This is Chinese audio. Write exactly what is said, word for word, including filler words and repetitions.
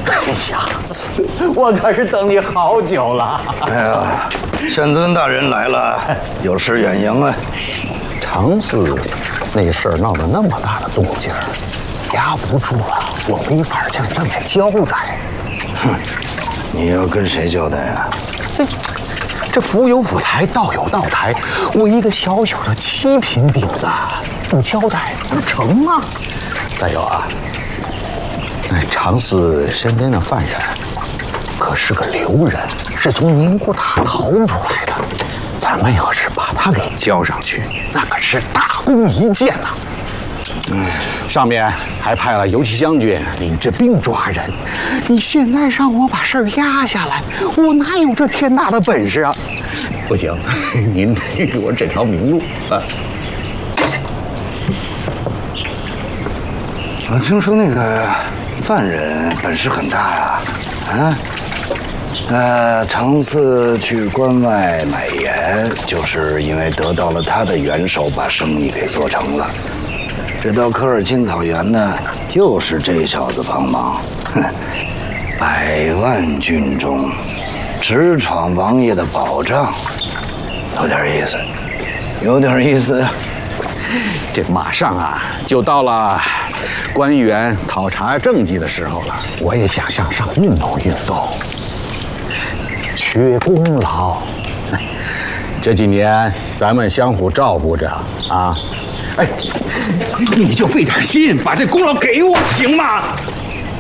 哎呀，我可是等你好久了。 哎呀，县尊大人来了，有失远迎啊。 长寺那事儿闹得那么大的动静儿，压不住了，我没法向正面交代。 哼，你要跟谁交代啊？ 这这府有府台，道有道台，我一个小小的七品顶子，不交代能成吗？再有啊，那长寺身边的犯人可是个流人，是从宁古塔逃出来的。咱们要是把他给交上去，那可是大功一件了。嗯，上面还派了游骑将军领着兵抓人。你现在让我把事儿压下来，我哪有这天大的本事啊？不行，您得给我指条明路啊！ 我听说那个犯人本事很大呀，啊，呃，长寺去关外买盐，就是因为得到了他的援手，把生意给做成了。这到科尔沁草原呢，又是这小子帮忙，哼，百万军中直闯王爷的宝藏，有点意思，有点意思。 这马上啊，就到了官员考察政绩的时候了。我也想向上运动运动，缺功劳。这几年咱们相互照顾着啊。哎，你就费点心，把这功劳给我，行吗？